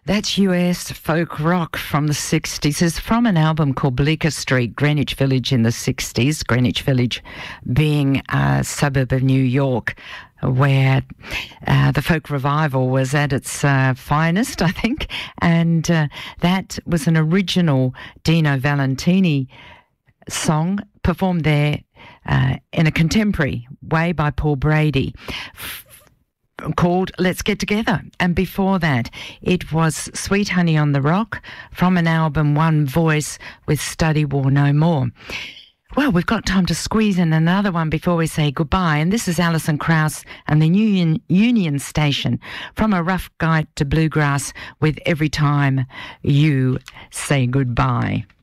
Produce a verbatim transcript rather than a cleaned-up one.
That's U S folk rock from the sixties. It's from an album called Bleecker Street, Greenwich Village in the sixties, Greenwich Village being a suburb of New York, where uh, the folk revival was at its uh, finest, I think. And uh, that was an original Dino Valentini song performed there uh, in a contemporary way by Paul Brady, called Let's Get Together. And before that, it was Sweet Honey on the Rock from an album One Voice with Study War No More. Well, we've got time to squeeze in another one before we say goodbye, and this is Alison Krauss and the Union, Union Station from A Rough Guide to Bluegrass with Every Time You Say Goodbye.